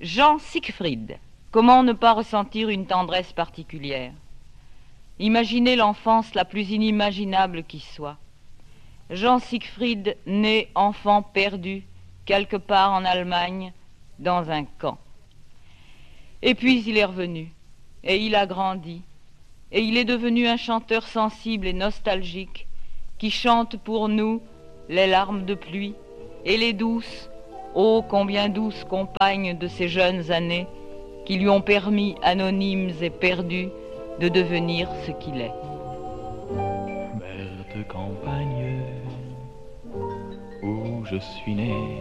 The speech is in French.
Jean Siegfried, comment ne pas ressentir une tendresse particulière? Imaginez l'enfance la plus inimaginable qui soit. Jean Siegfried, né enfant perdu, quelque part en Allemagne, dans un camp. Et puis il est revenu, et il a grandi, et il est devenu un chanteur sensible et nostalgique, qui chante pour nous les larmes de pluie, et les douces, ô combien douces compagnes de ces jeunes années, qui lui ont permis, anonymes et perdus, de devenir ce qu'il est. Mère de campagne, où je suis né,